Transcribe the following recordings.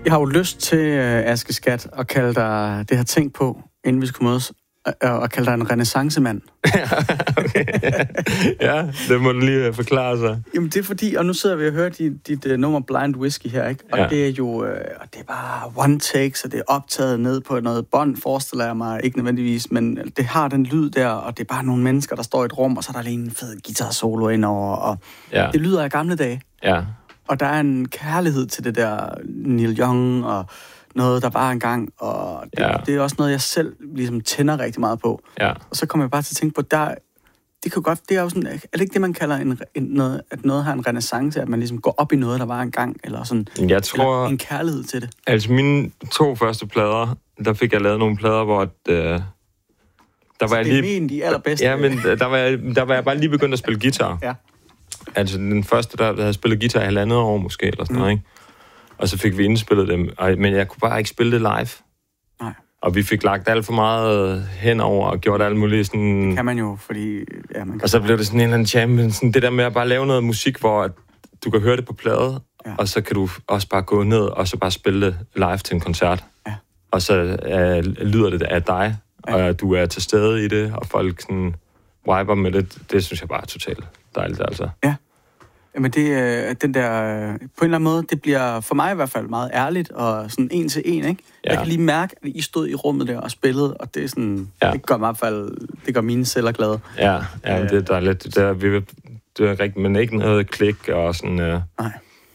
Jeg har jo lyst til, Askeskat, at kalde dig det her ting på, inden vi skulle mødes, og kalde dig en renæssancemand. Okay. Ja, det må du lige forklare sig. Jamen, det er fordi, og nu sidder vi og hører dit nummer Blind Whiskey her, ikke? Og det er jo, det er bare one take, så det er optaget ned på noget bånd, forestiller jeg mig, ikke nødvendigvis, men det har den lyd der, og det er bare nogle mennesker, der står i et rum, og så er der lige en fed guitar-solo indover, og det lyder af gamle dage. Ja. Og der er en kærlighed til det der Neil Young, og noget, der var engang, og det er også noget, jeg selv ligesom tænder rigtig meget på. Ja. Og så kommer jeg bare til at tænke på, det kan godt, det er jo sådan, er det ikke det, man kalder noget, at noget har en renæssance, at man ligesom går op i noget, der var engang, eller sådan, jeg tror, eller en kærlighed til det? Altså mine 2 første plader, der fik jeg lavet nogle plader, hvor der var jeg lige... Det er min, de allerbedste. Ja, men der var jeg bare lige begyndt at spille guitar. Ja. Altså den første, der havde spillet guitar i 1,5 år måske, eller sådan noget, ikke? Og så fik vi indspillet dem, men jeg kunne bare ikke spille det live. Nej. Og vi fik lagt alt for meget henover og gjort alt muligt sådan... Det kan man jo, fordi... Ja, man kan og så blev det sådan en eller anden jam, sådan det der med at bare lave noget musik, hvor du kan høre det på plade, og så kan du også bare gå ned og så bare spille det live til en koncert. Ja. Og så lyder det af dig, og du er til stede i det, og folk sådan viber med det. Det synes jeg bare er totalt dejligt, altså. Ja. Jamen det, den der, på en eller anden måde, det bliver for mig i hvert fald meget ærligt, og sådan 1 til 1, ikke? Ja. Jeg kan lige mærke, at I stod i rummet der og spillede, og det er sådan, det gør mig i hvert fald, det gør mine celler glade. Ja, det er dejligt. Det er rigtigt, men ikke noget klik og sådan... Nej.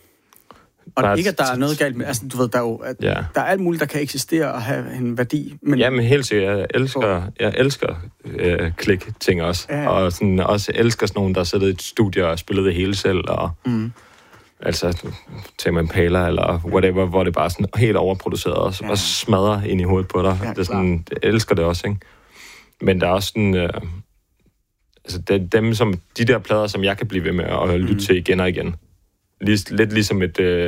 Og ikke, at der er noget galt med... Altså, du ved, der er jo... Der er alt muligt, der kan eksistere og have en værdi. Men... Ja, men helt sikkert. Jeg elsker klik-ting også. Ja. Og sådan, også elsker sådan nogen, der sidder i et studie og spiller det hele selv. Og, altså, Tame Impala eller whatever, hvor det bare er sådan helt overproduceret og så bare smadrer ind i hovedet på dig. Ja, det er sådan, jeg elsker det også, ikke? Men der er også sådan... altså, de der plader, som jeg kan blive ved med at lytte til igen og igen. Lidt ligesom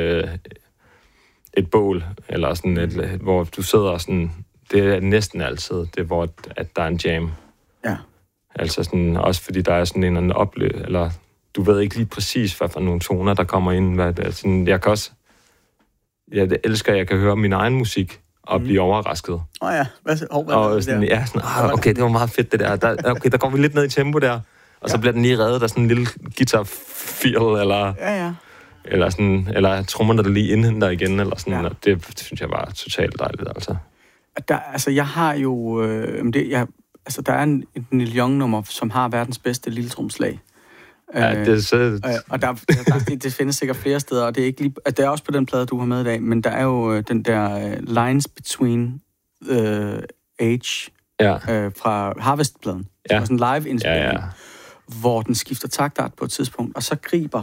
et bål, eller sådan hvor du sidder sådan, det er næsten altid, det er hvor at der er en jam. Ja. Altså sådan, også fordi der er sådan en eller anden oplevelse, eller du ved ikke lige præcis, hvad for nogle toner, der kommer ind. Sådan, jeg kan også, jeg elsker, at jeg kan høre min egen musik, og blive overrasket. Ja, og sådan, ja, sådan, okay, det var meget fedt det der. Okay, der går vi lidt ned i tempo der, og så bliver den lige reddet af sådan en lille guitar-feel, eller... Ja. Eller trommerne, der lige indhenter igen, eller sådan, og det synes jeg var totalt dejligt, altså. Jeg har jo... der er et Neil Young-nummer, som har verdens bedste lille tromslag. Ja, det er så... Og det findes sikkert flere steder, og det er ikke lige... Det er også på den plade, du har med i dag, men der er jo den der Lines Between Age fra Harvest-pladen, som er sådan en live-indspilning, hvor den skifter taktart på et tidspunkt, og så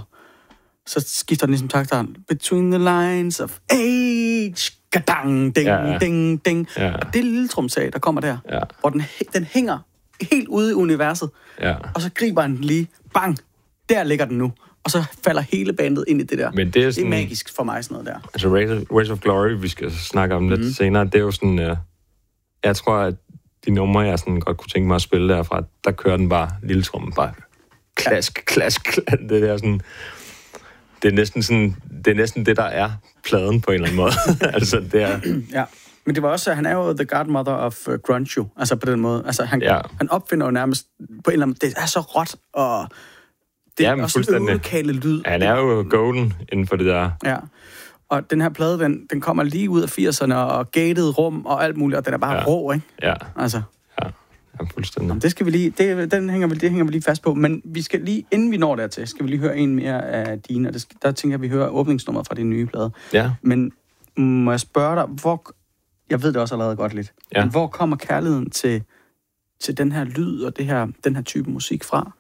skifter den ligesom taktart. Between the lines of age, gadang, ding, ding, ding. Ja. Og det lille tromsag, der kommer der, hvor den hænger helt ude i universet, og så griber den lige, bang, der ligger den nu. Og så falder hele bandet ind i det der. Men det er magisk for mig, sådan noget der. Altså Race of Glory, vi skal snakke om lidt senere, det er jo sådan... jeg tror, at de numre, jeg sådan godt kunne tænke mig at spille derfra, der kører den bare, lille trommen bare klask. Det der sådan... Det er næsten det, der er pladen på en eller anden måde. Altså, det er... Ja, men det var også, han er jo the godmother of grunge, jo. Altså på den måde. Altså, han opfinder jo nærmest på en eller anden måde. Det er så råt, og det er også en lokale lyd. Han er jo golden inden for det der. Ja, og den her plade, den kommer lige ud af 80'erne, og gated rum og alt muligt, og den er bare rå, ikke? Ja. Altså... Ja, fuldstændig. Jamen, det skal vi lige, det hænger vi lige fast på, men vi skal lige, inden vi når dertil, skal vi lige høre en mere af dine, og der tænker jeg, at vi hører åbningsnummeret fra din nye plade. Ja. Men må jeg spørge dig, jeg ved det også allerede godt lidt, men hvor kommer kærligheden til den her lyd og den her type musik fra?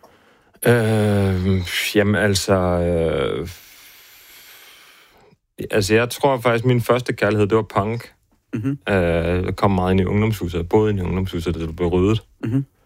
Jamen altså, jeg tror faktisk, min første kærlighed, det var punk. Jeg kom meget ind i ungdomshuset, både ind i ungdomshuset, da det blev ryddet.